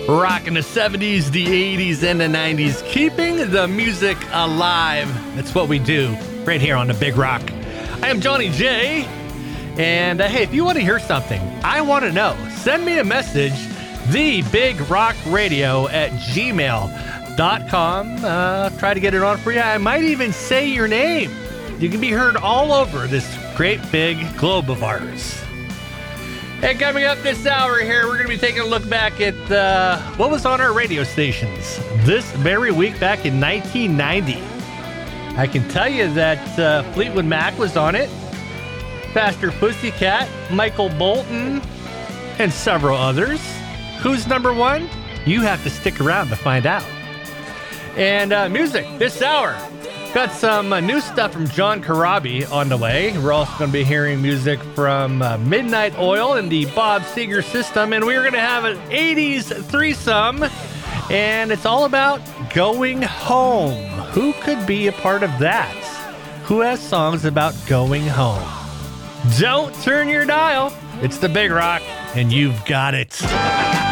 Rocking the 70s, the 80s, and the 90s. Keeping the music alive. That's what we do right here on the Big Rock. I am Johnny J. And hey, if you want to hear something, I want to know. Send me a message, thebigrockradio@gmail.com. Try to get it on for you. I might even say your name. You can be heard all over this great big globe of ours. Hey, coming up this hour here, we're going to be taking a look back at what was on our radio stations this very week back in 1990. I can tell you that Fleetwood Mac was on it, Faster Pussycat, Michael Bolton, and several others. Who's number one? You have to stick around to find out. And music this hour. Got some new stuff from John Corabi on the way. We're also going to be hearing music from Midnight Oil and the Bob Seger System. And we're going to have an 80s threesome. And it's all about going home. Who could be a part of that? Who has songs about going home? Don't turn your dial. It's the Big Rock, and you've got it.